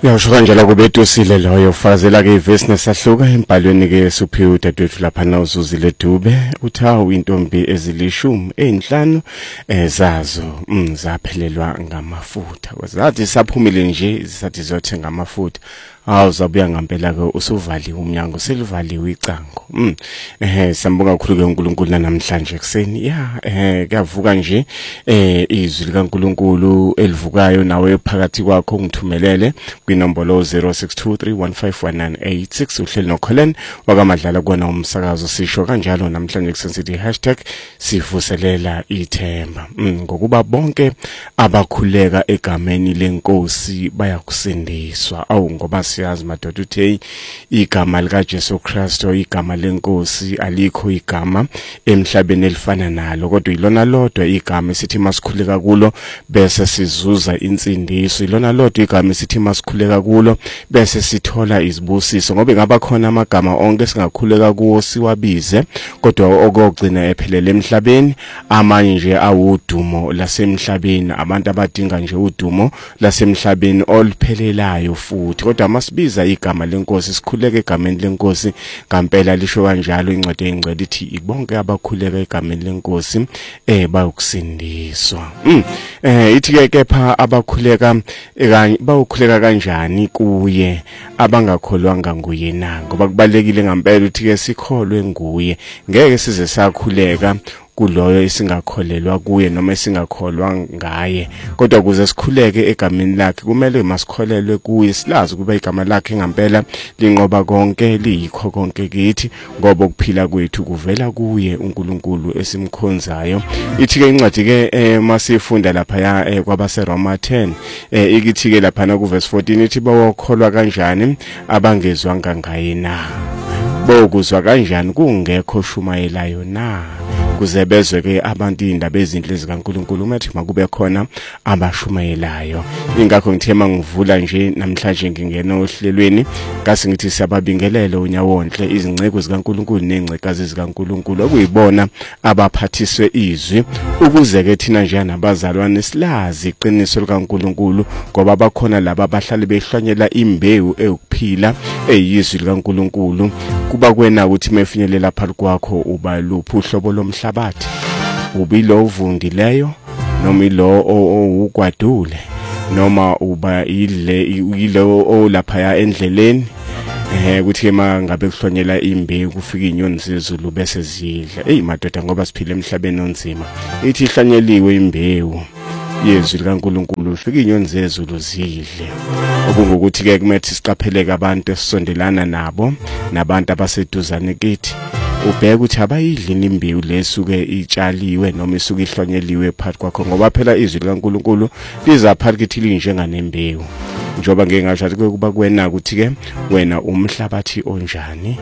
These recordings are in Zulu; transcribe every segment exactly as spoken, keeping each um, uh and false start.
Yasho kanjalo kubetosile loyo fazela ke ivesi nesahluka embhalweni ke suphiwe dadwethu lapha na uzuzile Dube uthawu intombi ezilishumi enhlanu ezazo mm, zaphelelwa ngamafutha wazathi saphumile nje zisathi zothenga amafutha awu zabuya ngempela ke usuvaliwe umnyango selivaliwe icango mm. eh sambonga kakhulu ke uNkulunkulu namhlanje kuseni ya eh kuyavuka nje eh izwi likaNkulunkulu elivukayo nawe phakathi kwakho ngithumelele kwinombolo zero six two three one five one nine eight six uhleli noColin wakamadlala kona umsakazo sisho kanjalo namhlanje kusensithi hashtag sivuselela ithemba mm. ngokuba bonke abakhuleka egameni lenkosi bayakusindiswa awu ngoba siyazi madoda uthi igama lika Jesu Kristu igama lenkosi alikho igama emhlabeni elifana nalo kodwa ilona lodwa igama esithi masikhuleka kulo bese sizuza insindiso ilona lodwa igama esithi masikhuleka kulo bese sithola izibusiso ngoba ngaba khona amagama onke singakhuleka kuwo siwabize kodwa okugcina ephelele emhlabeni amanye nje awudumo lasemhlabeni abantu abadinga nje udumo lasemhlabeni oluphelelayo futhi kodwa masibiza igama lenkosi sikhuleke egameni lenkosi ngempela lisho kanjalo incwadi engcwele ithi ibonke abakhuleka egameni lenkosi eh bayokusindiswa mm. eh ithi ke kepha abakhuleka bawukhuleka kanjani kuye abangakholwanga nguye na ngoba kubalekile ngempela uthi ke sikholwe nguye ngeke size sakhuleka kuloyo isingakholelwa kuye noma isingakholwa ngaye kodwa kuze sikhuleke egameni lakhe kumele masikholelwe kuye silazi ukuba igama lakhe ngempela linqoba konke liyikho konke kithi ngoba ukuphila kwethu kuvela kuye uNkulunkulu esimkhonzayo ithi ke incwadi ke eh, masifunda lapha ya eh, kwabase Roma ten eh, ikithi ke lapha na ku verse fourteen ithi bawokholwa kanjani abangezwanga ngaye na bokuzwa kanjani kungekho shumayelayo na kuze bezwe ke abantu indaba ezinhle zikaNkulunkulu umethi makube khona abashumayelayo ingakho ngithema ngivula nje namhlanje ngingena ohlelweni ngase ngithi siyababingelele unyawonhle izinceko zikaNkulunkulu nengcekazi zikaNkulunkulu okuyibona abaphathiswe izwi ukuze ke thina nje nabazalwane silazi iqiniso likaNkulunkulu ngoba bakhona laba abahlali behlanyela imbewu eyokuphila eyizwi likaNkulunkulu kuba kwena ukuthi mefinyelela phakathi kwakho uba luphu uhlobo lomhlabathi ubilo uvundileyo noma ilo ugwadule noma uba ile ilo olapha endleleni eh kuthi ema ngabe kuhlonyela imbewu kufika inyoni zezulu bese zidla hey madoda ngoba siphila emhlabeni onzima ithi ihlanyeliwe imbewu yezwi likaNkulunkulu ufika inyoni zezulu zidle okungukuthi ke kumele siqapheleke abantu esondelana nabo nabantu abaseduzane kithi ubheka ukuthi abayidlini imbewu lesuke itshaliwe noma isuke ihlonyeliwe phakathi kwakho ngoba phela izwi likaNkulunkulu liza phakathi kithi linjenganembewu njoba ngeke ngasho ukuthi kuba kwena ukuthi ke wena umhlabathi onjani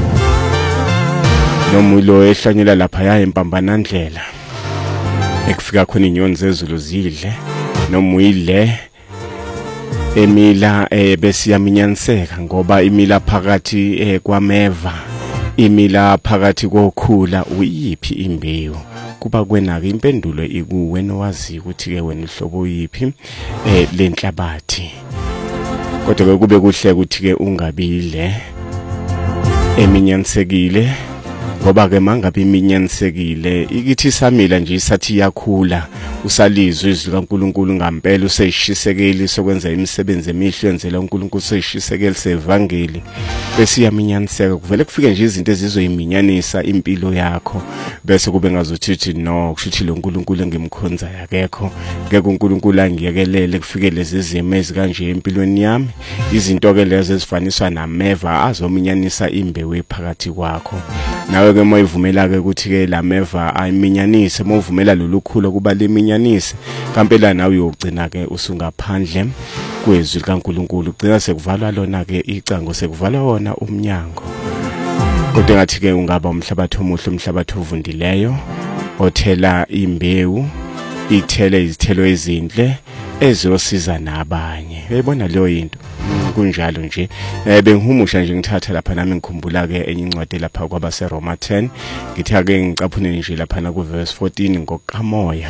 noma lo ehlanyela lapha ya empambanandlela ekufika khona inyoni zezulu zidle noma uyidle emila eh bese yaminyaniseka ngoba imila phakathi eh kwameva imila phakathi kokhula uyiphi imbewu kuba kwena ke impendulo ikuwe nowazi ukuthi ke wena ihlobo yipi eh lenhlabathi kodwa ke kube kuhle ukuthi ke ungabile eminyanisekile ngoba ke mangabe iminyanisekile ikithi samila nje isathi yakhula usalizwe izwi kaNkulunkulu ngempela useyishisekeli sokwenza imisebenzi emihle yenzela uNkulunkulu useyishisekeli sevangeli bese yaminyaniseka kuvele kufike nje izinto ezizoyiminyanisa impilo yakho bese kube ngazuthi no kushuthi lo uNkulunkulu engimkhonza yakekho ngeke uNkulunkulu angiyekelele kufike lezi zimo ezikanje empilweni yami izinto ke lezo ezifaniswa nameva azominyanisa imbewu ephakathi kwakho nawe ke moyivumela ke ukuthi ke lameva ayiminyanise movumela lolukhulu kuba liminyanise kampela nawe uyogcina ke usungaphandle kwezwi likaNkulunkulu ugcina sekuvalwa lona ke icango sekuvalwa wona umnyango kodwa ngathi ke ungaba umhlabathi omuhle umhlabathi ovundileyo othela imbewu ithele izithelo ezinhle ezosiza nabanye uyayibona leyo into kunjalo nje eh bengihumusha nje ngithatha lapha nami ngikhumbula ke enye incwadi lapha kwabase Roma ten ngithi ake ngicaphune nje lapha na ku verse fourteen ngokamoya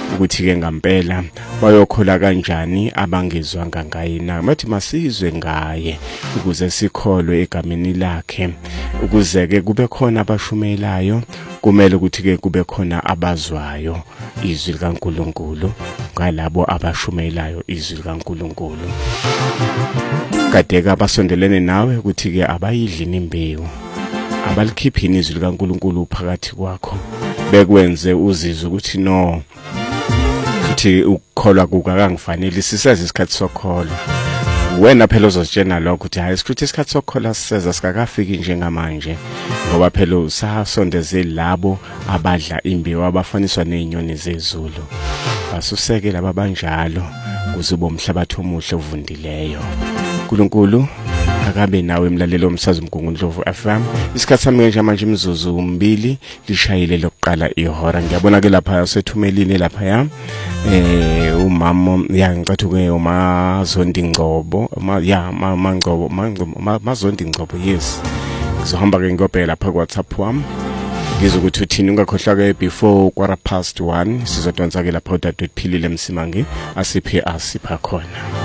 ukuthi ke ngempela bayokhola kanjani abangezwanga ngaye na bathi masizwe ngaye ukuze sikholwe egameni lakhe ukuze ke kube khona abashumelayo kumele ukuthi ke kube khona abazwayo izwi likaNkuluNkulu ngalabo abashumelayo izwi likaNkuluNkulu kadeka abasondelene nawe ukuthi ke abayidlini imbewu abalikhiphini izwi likaNkuluNkulu phakathi kwakho bekwenze uzizwe ukuthi no ukuthi ukukholwa kukakangifanele sisazi isikhathi sokholwa wena phela uzositshena lokho ukuthi hayi isikhathi isikhathi sokholwa siseza sikakafiki njengamanje ngoba phela usasondeze labo abadla imbewu abafaniswa nezinyoni zezulu basusekela ababanjalo kuzuba umhlabathi omuhle ovundileyo uNkulunkulu akabe nawe emlalelo omsakazo Mgungundlovu F M isikhathi sami nje manje imizuzu umbili lishayile lokuqala ihora ngiyabona ke lapha sethumelini lapha ya eh umama yangicathi ke umazondi Ngcobo ya mama Ngcobo mazondi Ngcobo yes ngizohamba ke ngobheka lapha ku WhatsApp wami ngizokuthi uthini ungakhohlwa ke before quarter past one sizodonsa ke lapha uDadewethu Philile Msimangi asiphe asipha khona.